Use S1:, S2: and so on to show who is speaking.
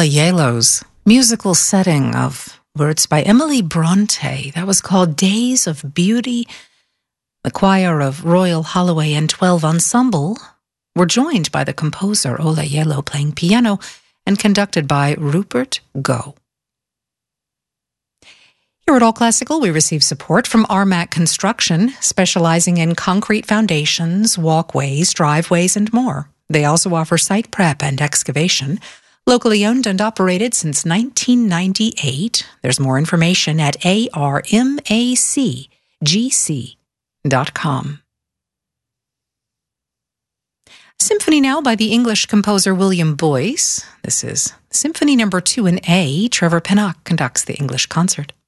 S1: Yalo's musical setting of words by Emily Bronte. That was called Days of Beauty. The choir of Royal Holloway and 12 Ensemble were joined by the composer Ola Yalo playing piano and conducted by Rupert Goh. Here at All Classical, we receive support from Armac Construction, specializing in concrete foundations, walkways, driveways, and more. They also offer site prep and excavation. Locally owned and operated since 1998. There's more information at armacgc.com. Symphony now by the English composer William Boyce. This is Symphony No. 2 in A. Trevor Pinnock conducts the English concert.